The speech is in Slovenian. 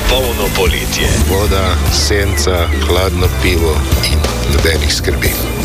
polno poletje. Voda, senca, hladno pivo in nobenih skrbi.